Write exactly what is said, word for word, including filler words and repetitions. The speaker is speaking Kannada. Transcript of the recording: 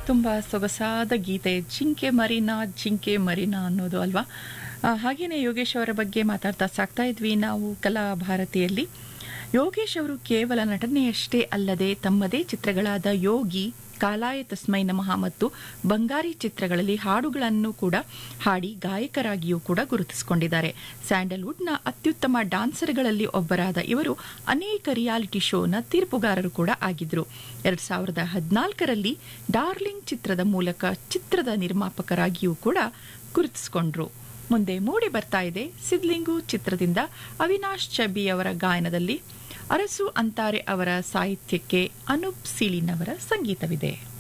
ತುಂಬ ಸೊಗಸಾದ ಗೀತೆ ಜಿಂಕೆ ಮರಿನಾ ಜಿಂಕೆ ಮರಿನಾ ಅನ್ನೋದು ಅಲ್ವಾ. ಹಾಗೆಯೇ ಯೋಗೇಶ್ ಅವರ ಬಗ್ಗೆ ಮಾತಾಡ್ತಾ ಸಾಕ್ತಾ ಇದ್ವಿ ನಾವು ಕಲಾ ಭಾರತಿಯಲ್ಲಿ. ಯೋಗೇಶ್ ಅವರು ಕೇವಲ ನಟನೆಯಷ್ಟೇ ಅಲ್ಲದೆ ತಮ್ಮದೇ ಚಿತ್ರಗಳಾದ ಯೋಗಿ, ಕಾಲಾಯ ತಸ್ಮೈ ನಮಃ ಮತ್ತು ಬಂಗಾರಿ ಚಿತ್ರಗಳಲ್ಲಿ ಹಾಡುಗಳನ್ನು ಕೂಡ ಹಾಡಿ ಗಾಯಕರಾಗಿಯೂ ಕೂಡ ಗುರುತಿಸಿಕೊಂಡಿದ್ದಾರೆ. ಸ್ಯಾಂಡಲ್ವುಡ್ನ ಅತ್ಯುತ್ತಮ ಡಾನ್ಸರ್ಗಳಲ್ಲಿ ಒಬ್ಬರಾದ ಇವರು ಅನೇಕ ರಿಯಾಲಿಟಿ ಶೋನ ತೀರ್ಪುಗಾರರು ಕೂಡ ಆಗಿದ್ರು. ಎರಡ್ ಸಾವಿರದ ಹದಿನಾಲ್ಕರಲ್ಲಿ ಡಾರ್ಲಿಂಗ್ ಚಿತ್ರದ ಮೂಲಕ ಚಿತ್ರದ ನಿರ್ಮಾಪಕರಾಗಿಯೂ ಕೂಡ ಗುರುತಿಸಿಕೊಂಡ್ರು. ಮುಂದೆ ಮೂಡಿ ಬರ್ತಾ ಇದೆ ಸಿದ್ಲಿಂಗು ಚಿತ್ರದಿಂದ ಅವಿನಾಶ್ ಚಬ್ಬಿ ಅವರ ಗಾಯನದಲ್ಲಿ ಅರಸು ಅಂತಾರೆ ಅವರ ಸಾಹಿತ್ಯಕ್ಕೆ ಅನೂಪ್ ಸೀಳಿನ್ ಅವರ ಸಂಗೀತವಿದೆ.